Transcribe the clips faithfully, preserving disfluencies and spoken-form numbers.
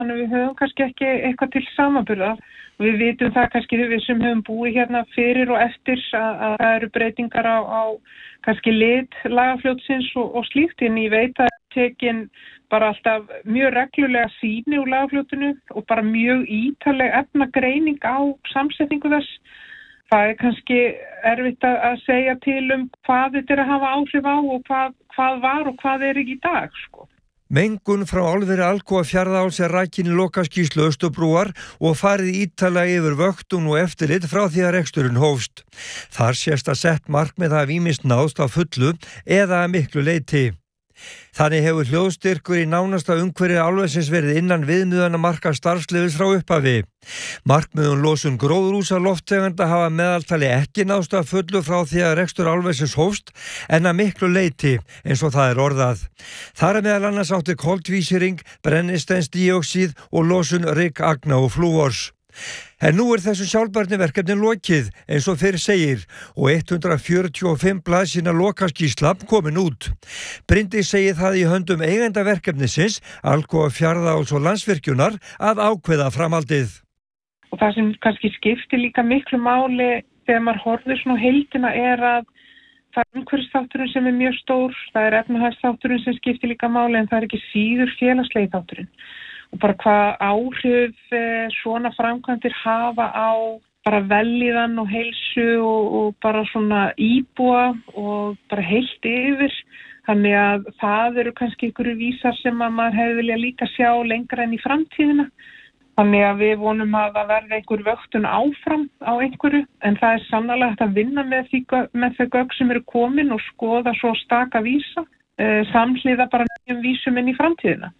þannig að við höfum kannski ekki eitthvað til samanburðar. Við vitum það kannski við sem höfum búið hérna fyrir og eftir að, að það eru breytingar á, á kannski lit Lagarfljótsins og, og slíkt, en ég veit að tekin bara alltaf mjög reglulega sýni úr Lagarfljótinu og bara mjög ítarleg efnagreining á samsetningu þess. Það er kannski erfitt að segja til um hvað þetta er að hafa áhrif á og hvað, hvað var og hvað er ekki í dag, sko. Mengun frá álveri Alcoa Fjarðaáls er rakin í lokaskýrslu Austurbrúar og farið ítarlega yfir vöktun og eftirlit frá því að reksturinn hófst. Þar sést að sett markmið hafi ýmist náðst á fullu eða að miklu leyti. Þannig hefur hljóðstyrkur í nánasta umhverfi álversins verið innan viðmiðana marka starfsleyfis frá upphafi. Markmiðum losun gróðurhúsalofttegunda hafa meðaltali ekki náðst að fullu frá því að rekstur álversins hófst en að miklu leyti eins og það er orðað. Þar er meðal annars átti koltvísýring, brennisteinsdíoxíð og losun ryk, agna og flúors. En nú er þessu sjálfbærniverkefni lokið, eins og fyrir segir, og hundrað fjörutíu og fimm blaðsíðna lokaskýrsla komin út. Bryndís segir það í höndum eigenda verkefnisins, Alcoa Fjarðaáls og Landsvirkjunar, að ákveða framhaldið. Og það sem kannski skiptir líka miklu máli þegar maður horfir svona á heildina er að það er umhverfisþátturinn sem er mjög stór, það er efnahagsþátturinn sem skiptir líka máli, en það er ekki síður félagslegi þátturinn. Og bara hvað áhrif svona framkvæmdir hafa á bara vellíðan og heilsu og, og bara svona íbúa og bara heilt yfir. Þannig að það eru kannski einhverju vísar sem að maður hefði vilja líka sjá lengra enn í framtíðina. Þannig að við vonum að það verði einhver vöktun áfram á einhverju, en það er sannarlega hægt að vinna með, því, með þau gögn sem eru komin og skoða svo staka vísa, eh, samhliða bara nýjum vísum inn í framtíðina.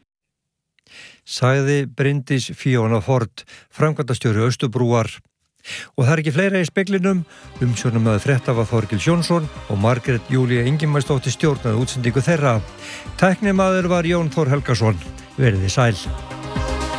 Sagði Bryndís Fíona Ford, framkvæmdastjóri Austurbrúar. Og það er ekki fleira í speglinum, umsjónarmaður frétta var Þorgils Jónsson og Margrét Júlía Ingimarsdóttir stjórnaði útsendingu þeirra. Tæknimaður var Jón Þór Helgason. Verið þið sæl.